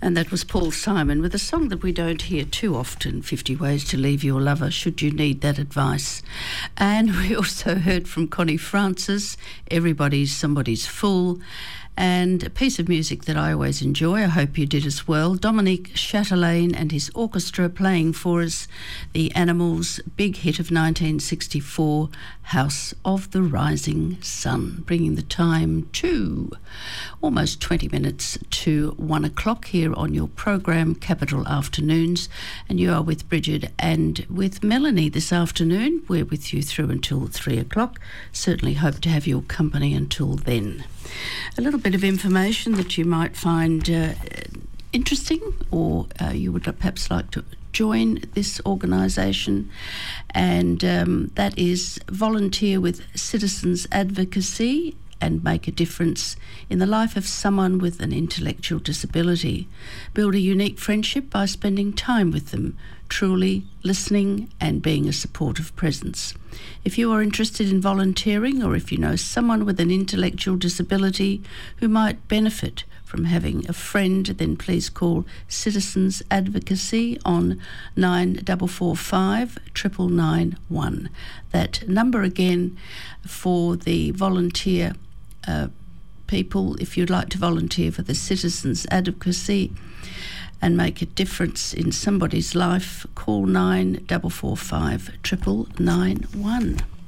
And that was Paul Simon with a song that we don't hear too often, 50 Ways to Leave Your Lover, should you need that advice. And we also heard from Connie Francis, Everybody's Somebody's Fool, and a piece of music that I always enjoy, I hope you did as well, Dominique Chatelain and his orchestra playing for us the Animals' big hit of 1964, House of the Rising Sun, bringing the time to almost 20 minutes to 1 o'clock here on your program, Capital Afternoons. And you are with Bridget and with Melanie this afternoon. We're with you through until 3 o'clock. Certainly hope to have your company until then. A little bit of information that you might find interesting, or you would perhaps like to join this organisation, and that is volunteer with Citizens Advocacy and make a difference in the life of someone with an intellectual disability. Build a unique friendship by spending time with them, truly listening and being a supportive presence. If you are interested in volunteering, or if you know someone with an intellectual disability who might benefit from having a friend, then please call Citizens Advocacy on 9445 99991. That number again for the volunteer people, if you'd like to volunteer for the Citizens Advocacy and make a difference in somebody's life, call 9445 99991.